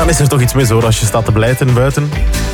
Dan is er toch iets mis hoor, als je staat te blijten buiten.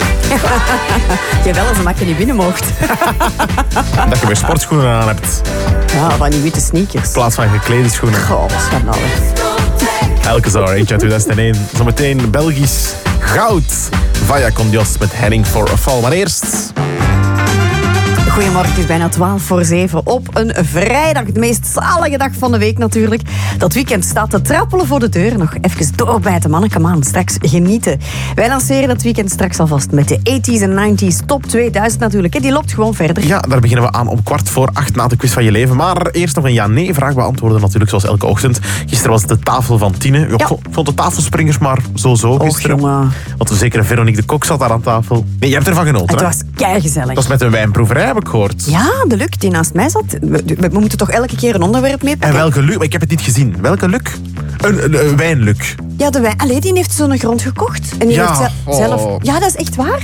Jawel, zodat je niet binnen mocht. Dat je weer sportschoenen aan hebt. Ja, van die witte sneakers. In plaats van geklede schoenen. Goh, wat schandalig. Elke Zara eentje uit 2001. Zometeen Belgisch goud. Vaya con Dios met Heading for a Fall. Maar eerst... Goedemorgen, het is bijna 6:45 op een vrijdag. De meest zalige dag van de week natuurlijk. Dat weekend staat te trappelen voor de deur. Nog even doorbijten, mannen. Come on, straks genieten. Wij lanceren dat weekend straks alvast met de 80s en 90s top 2000 natuurlijk. Die loopt gewoon verder. Ja, daar beginnen we aan om 7:15 na de quiz van je leven. Maar eerst nog een ja-nee-vraag beantwoorden natuurlijk, zoals elke ochtend. Gisteren was het de tafel van Tine. Ja. Ik vond de tafelspringers maar zo gisteren. Jongen. Want zeker Veronique de Kok zat daar aan tafel. Nee, je hebt ervan genoten, Het hè? was keigezellig. Dat was met een wijnproeverij, heb ik gehoord. Ja, de Luc die naast mij zat. We moeten toch elke keer een onderwerp meepakken? En welke Luc? Ik heb het niet gezien. Welke Luc? Een wijnluc. Ja, de wijn. Allee, die heeft zo'n grond gekocht. En die Ja, heeft zelf... Ja, dat is echt waar.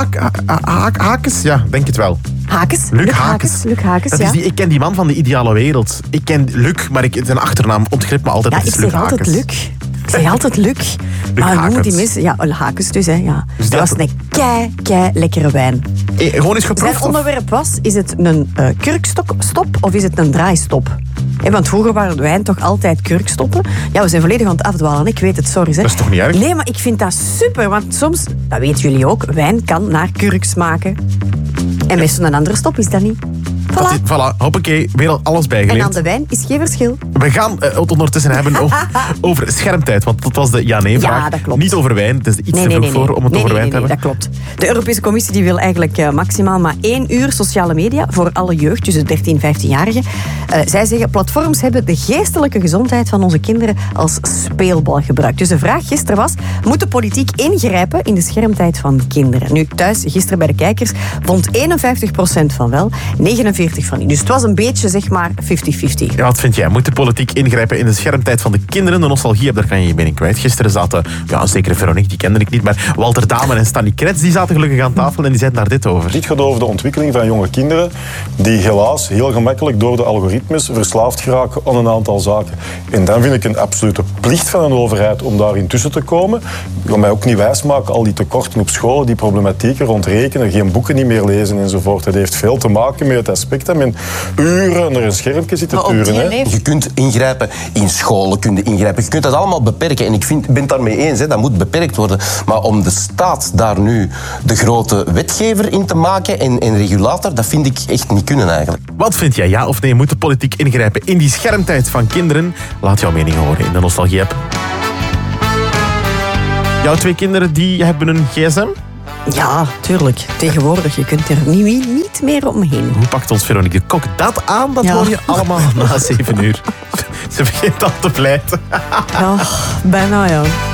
Hakes? Ja, denk het wel. Hakes. Luc Hakes. Luc Hakes, Dat ja. is ik ken die man van de ideale wereld. Ik ken Luc, maar zijn achternaam ontglipt me altijd. Ja, Het ik is Luc zeg altijd Hakes. Luc. Ik zeg altijd Luc. Maar hoe Hakens. moet die mis? Ja, Hakes dus, hè. Ja. Dus dat dat- was een kei lekkere wijn. Gewoon eens Zijn geproefd? of? onderwerp was, is het een kurkstop of is het een draaistop? Want vroeger waren de wijn toch altijd kurkstoppen. Ja, we zijn volledig aan het afdwalen. Ik weet het, sorry. Zeg. Dat is toch niet erg? Nee, maar ik vind dat super. Want soms, dat weten jullie ook, wijn kan naar kurk smaken. En met zo'n andere stop is dat niet. Voilà. Voilà, hoppakee, weer al alles En bijgeleerd. aan de wijn is geen verschil. We gaan het ondertussen hebben over schermtijd. Want dat was de ja-nee-vraag. Ja, dat klopt. Niet over wijn. Het is iets te vroeg voor om het over wijn te hebben. dat klopt. De Europese Commissie die wil eigenlijk maximaal maar 1 uur sociale media voor alle jeugd, dus de 13, 15-jarigen. Zij zeggen, platforms hebben de geestelijke gezondheid van onze kinderen als speelbal gebruikt. Dus de vraag gisteren was, moet de politiek ingrijpen in de schermtijd van kinderen? Nu, thuis, gisteren bij de kijkers, vond 51% van wel, 49% van niet. Dus het was een beetje, zeg maar, 50-50. Ja, wat vind jij? Moet de politiek ingrijpen in de schermtijd van de kinderen? De nostalgie, daar kan je je mening kwijt. Gisteren zaten, ja, zeker Veronique, die kende ik niet, maar Walter Damen en Stanley Kretz, die zaten gelukkig aan tafel en die zeiden daar dit over. Dit gaat over de ontwikkeling van jonge kinderen die helaas heel gemakkelijk door de algoritmes verslaafd geraken aan een aantal zaken. En dan vind ik een absolute plicht van een overheid om daarin tussen te komen. Ik wil mij ook niet wijsmaken, al die tekorten op school, die problematieken rond rekenen, geen boeken niet meer lezen enzovoort. Het heeft veel te maken met het aspect dat men uren naar een schermpje zit te Maar op turen. die Hè. leeftijd- Je kunt ingrijpen in scholen, je kunt dat allemaal beperken. En ik ben het daarmee eens, hè, dat moet beperkt worden. Maar om de staat daar nu de grote wetgever in te maken en regulator, dat vind ik echt niet kunnen eigenlijk. Wat vind jij? Ja of nee? Moet de politiek ingrijpen in die schermtijd van kinderen? Laat jouw mening horen in de Nostalgie-app. Jouw 2 kinderen die hebben een gsm? Ja, tuurlijk. Tegenwoordig, je kunt er niet meer omheen. Hoe pakt ons Veronique de Kok dat aan? Dat Ja. hoor je allemaal na 7 uur. Ze begint al te pleiten. Ja, bijna ja.